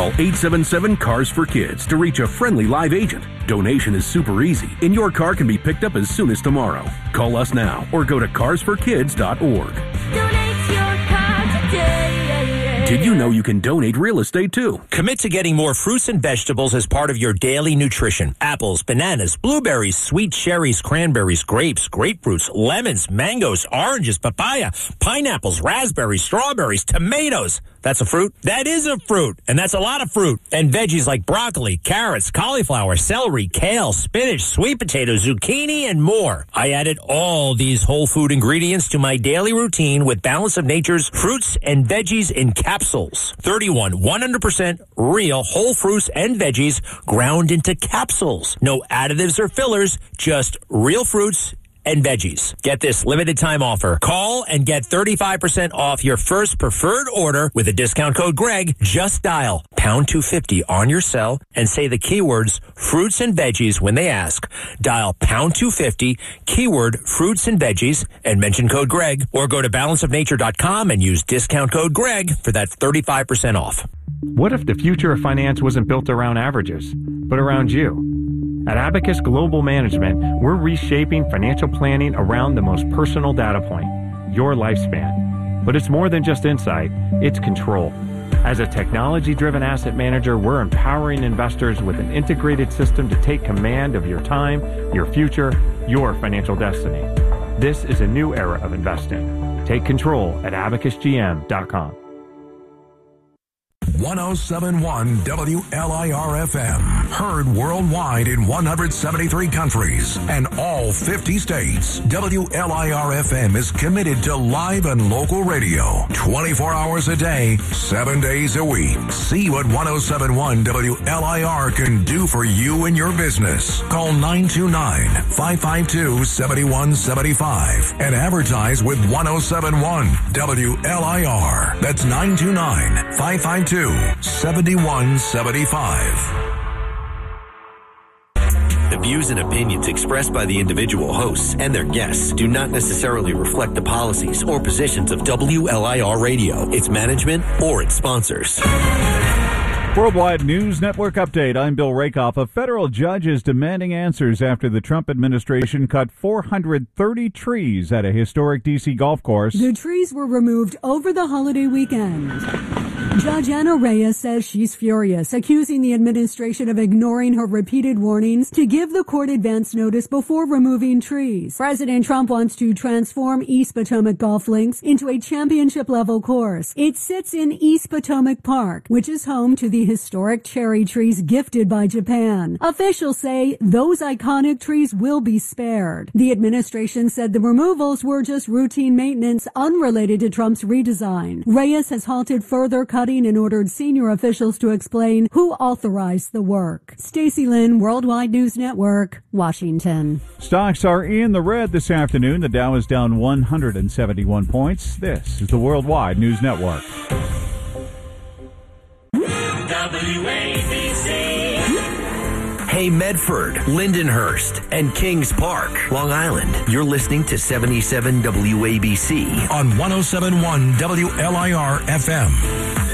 Call 877-CARS-FOR-KIDS to reach a friendly live agent. Donation is super easy, and your car can be picked up as soon as tomorrow. Call us now or go to carsforkids.org. Donate your car today. Did you know you can donate real estate too? Commit to getting more fruits and vegetables as part of your daily nutrition. Apples, bananas, blueberries, sweet cherries, cranberries, grapes, grapefruits, lemons, mangoes, oranges, papaya, pineapples, raspberries, strawberries, tomatoes. That's a fruit? That is a fruit. And that's a lot of fruit. And veggies like broccoli, carrots, cauliflower, celery, kale, spinach, sweet potatoes, zucchini, and more. I added all these whole food ingredients to my daily routine with Balance of Nature's fruits and veggies in capsules. 31 100% real whole fruits and veggies ground into capsules. No additives or fillers, just real fruits and veggies. Get this limited time offer. Call and get 35% off your first preferred order with a discount code Greg. Just dial pound 250 on your cell and say the keywords fruits and veggies when they ask. Dial pound 250, keyword fruits and veggies, and mention code Greg, or go to balanceofnature.com and use discount code Greg for that 35% off. What if the future of finance wasn't built around averages, but around you? At Abacus Global Management, we're reshaping financial planning around the most personal data point, your lifespan. But it's more than just insight, it's control. As a technology-driven asset manager, we're empowering investors with an integrated system to take command of your time, your future, your financial destiny. This is a new era of investing. Take control at abacusgm.com. 1071 WLIR-FM. Heard worldwide in 173 countries and all 50 states. WLIR-FM is committed to live and local radio 24 hours a day, 7 days a week. See what 1071 WLIR can do for you and your business. Call 929-552-7175 and advertise with 1071 WLIR. That's 929-552-7175. The views and opinions expressed by the individual hosts and their guests do not necessarily reflect the policies or positions of WLIR Radio, its management, or its sponsors. Worldwide News Network update. I'm Bill Rakoff. A federal judge is demanding answers after the Trump administration cut 430 trees at a historic D.C. golf course. The trees were removed over the holiday weekend. Judge Anna Reyes says she's furious, accusing the administration of ignoring her repeated warnings to give the court advance notice before removing trees. President Trump wants to transform East Potomac Golf Links into a championship-level course. It sits in East Potomac Park, which is home to the historic cherry trees gifted by Japan. Officials say those iconic trees will be spared. The administration said the removals were just routine maintenance unrelated to Trump's redesign. Reyes has halted further cutting and ordered senior officials to explain who authorized the work. Stacey Lynn, Worldwide News Network, Washington. Stocks are in the red this afternoon. The Dow is down 171 points. This is the Worldwide News Network. WABC. Hey, Medford, Lindenhurst, and Kings Park, Long Island. You're listening to 77 WABC on 1071 WLIR-FM.